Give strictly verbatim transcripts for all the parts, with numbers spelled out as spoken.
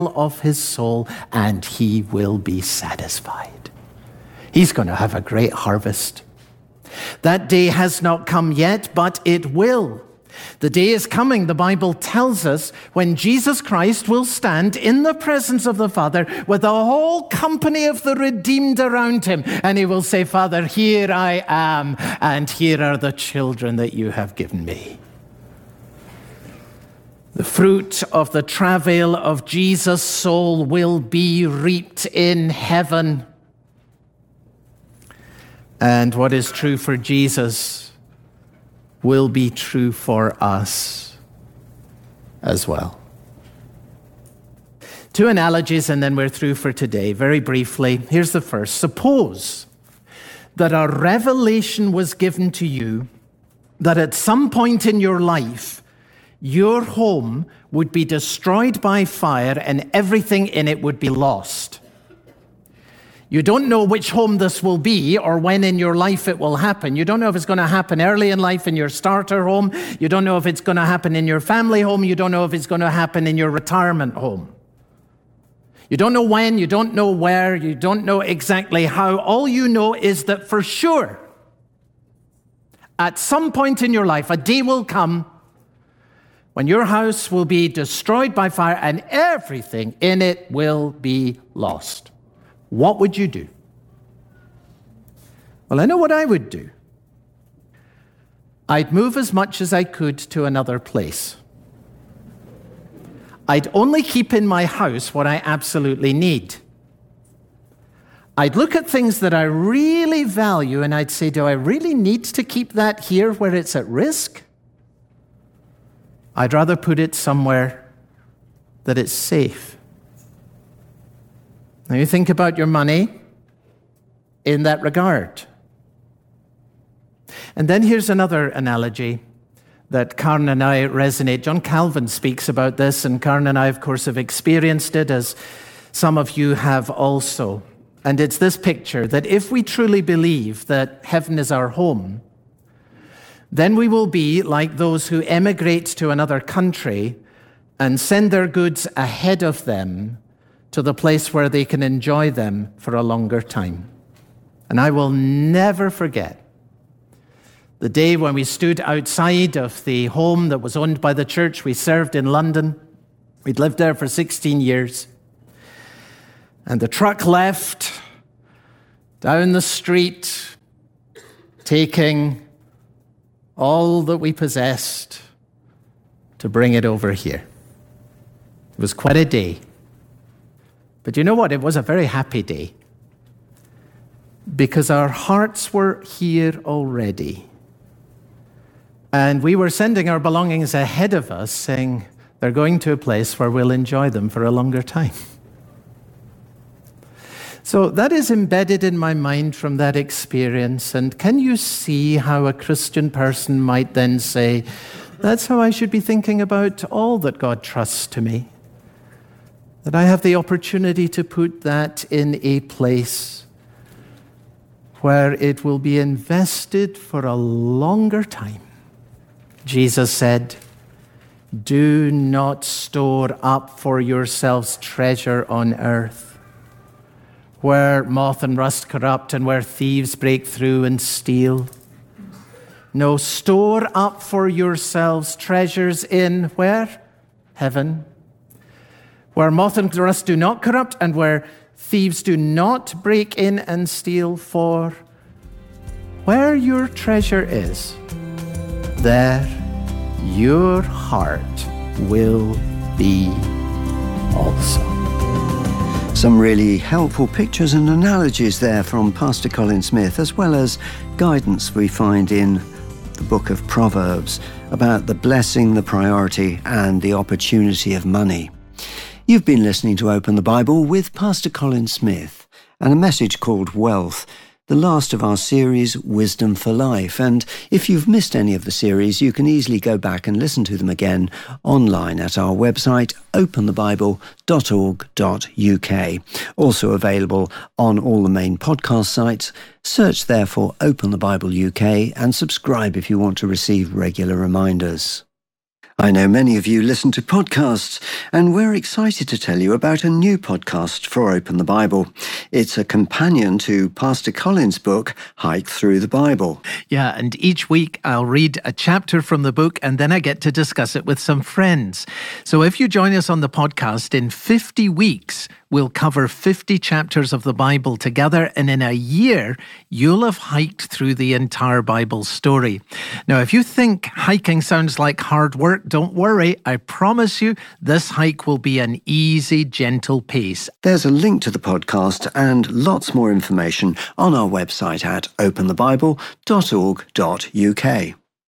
of his soul, and he will be satisfied. He's going to have a great harvest. That day has not come yet, but it will. The day is coming, the Bible tells us, when Jesus Christ will stand in the presence of the Father with the whole company of the redeemed around him, and he will say, Father, here I am, and here are the children that you have given me. The fruit of the travail of Jesus' soul will be reaped in heaven. And what is true for Jesus will be true for us as well. Two analogies, and then we're through for today. Very briefly, here's the first. Suppose that a revelation was given to you that at some point in your life, your home would be destroyed by fire and everything in it would be lost. You don't know which home this will be or when in your life it will happen. You don't know if it's going to happen early in life in your starter home. You don't know if it's going to happen in your family home. You don't know if it's going to happen in your retirement home. You don't know when, you don't know where, you don't know exactly how. All you know is that for sure, at some point in your life, a day will come when your house will be destroyed by fire and everything in it will be lost. What would you do? Well, I know what I would do. I'd move as much as I could to another place. I'd only keep in my house what I absolutely need. I'd look at things that I really value and I'd say, do I really need to keep that here where it's at risk? I'd rather put it somewhere that it's safe. Now you think about your money in that regard. And then here's another analogy that Karen and I resonate. John Calvin speaks about this, and Karen and I, of course, have experienced it, as some of you have also. And it's this picture that if we truly believe that heaven is our home, then we will be like those who emigrate to another country and send their goods ahead of them to the place where they can enjoy them for a longer time. And I will never forget the day when we stood outside of the home that was owned by the church we served in London. We'd lived there for sixteen years. And the truck left down the street, taking all that we possessed to bring it over here. It was quite a day. But you know what? It was a very happy day, because our hearts were here already. And we were sending our belongings ahead of us, saying they're going to a place where we'll enjoy them for a longer time. So that is embedded in my mind from that experience. And can you see how a Christian person might then say, that's how I should be thinking about all that God trusts to me? That I have the opportunity to put that in a place where it will be invested for a longer time. Jesus said, do not store up for yourselves treasure on earth, where moth and rust corrupt and where thieves break through and steal. No, store up for yourselves treasures in where? Heaven. Where moth and rust do not corrupt and where thieves do not break in and steal. For where your treasure is, there your heart will be also. Some really helpful pictures and analogies there from Pastor Colin Smith, as well as guidance we find in the book of Proverbs about the blessing, the priority, and the opportunity of money. You've been listening to Open the Bible with Pastor Colin Smith and a message called Wealth, the last of our series, Wisdom for Life. And if you've missed any of the series, you can easily go back and listen to them again online at our website, open the bible dot org dot u k. Also available on all the main podcast sites. Search there for Open the Bible U K and subscribe if you want to receive regular reminders. I know many of you listen to podcasts, and we're excited to tell you about a new podcast for Open the Bible. It's a companion to Pastor Colin's book, Hike Through the Bible. Yeah, and each week I'll read a chapter from the book and then I get to discuss it with some friends. So if you join us on the podcast, in fifty weeks, we'll cover fifty chapters of the Bible together, and in a year, you'll have hiked through the entire Bible story. Now, if you think hiking sounds like hard work, don't worry. I promise you, this hike will be an easy, gentle pace. There's a link to the podcast and lots more information on our website at open the bible dot org dot U K.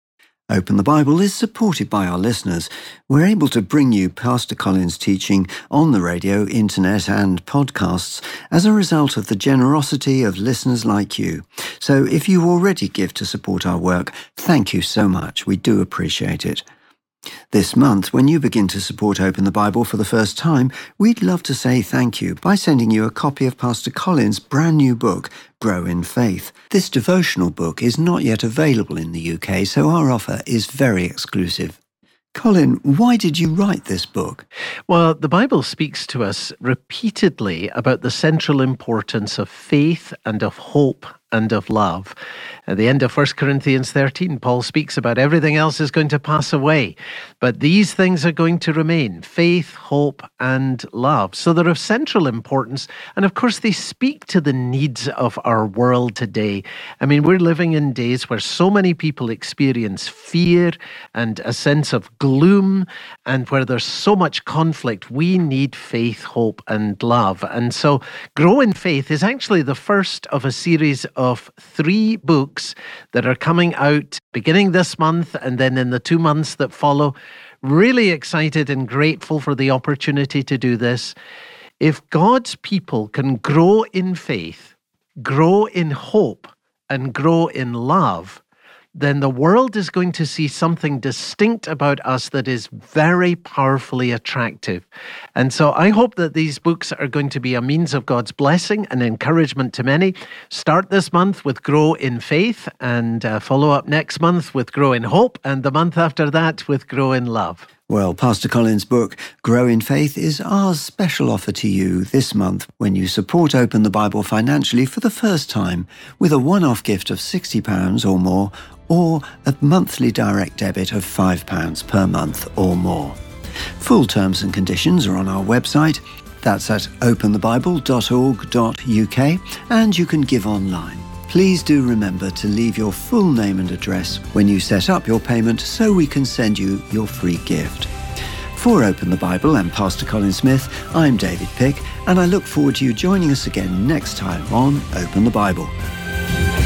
Open the Bible is supported by our listeners. We're able to bring you Pastor Colin's teaching on the radio, internet and podcasts as a result of the generosity of listeners like you. So if you already give to support our work, thank you so much. We do appreciate it. This month, when you begin to support Open the Bible for the first time, we'd love to say thank you by sending you a copy of Pastor Colin's brand new book, Grow in Faith. This devotional book is not yet available in the U K, so our offer is very exclusive. Colin, why did you write this book? Well, the Bible speaks to us repeatedly about the central importance of faith and of hope and of love. At the end of First Corinthians thirteen, Paul speaks about everything else is going to pass away, but these things are going to remain: faith, hope, and love. So they're of central importance, and of course they speak to the needs of our world today. I mean, we're living in days where so many people experience fear and a sense of gloom, and where there's so much conflict. We need faith, hope, and love. And so Grow in Faith is actually the first of a series of three books that are coming out beginning this month and then in the two months that follow. Really excited and grateful for the opportunity to do this. If God's people can grow in faith, grow in hope, and grow in love, then the world is going to see something distinct about us that is very powerfully attractive. And so I hope that these books are going to be a means of God's blessing and encouragement to many. Start this month with Grow in Faith, and uh, follow up next month with Grow in Hope, and the month after that with Grow in Love. Well, Pastor Colin's book, Grow in Faith, is our special offer to you this month when you support Open the Bible financially for the first time with a one-off gift of sixty pounds or more, or a monthly direct debit of five pounds per month or more. Full terms and conditions are on our website. That's at open the bible dot org dot U K, and you can give online. Please do remember to leave your full name and address when you set up your payment so we can send you your free gift. For Open the Bible and Pastor Colin Smith, I'm David Pick, and I look forward to you joining us again next time on Open the Bible.